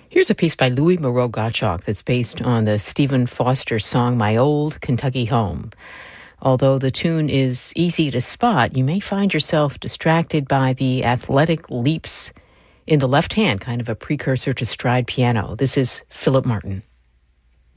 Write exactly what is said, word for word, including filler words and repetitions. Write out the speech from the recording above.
Here's a piece by Louis Moreau Gottschalk that's based on the Stephen Foster song, My Old Kentucky Home. Although the tune is easy to spot, you may find yourself distracted by the athletic leaps in the left hand, kind of a precursor to stride piano. This is Philip Martin.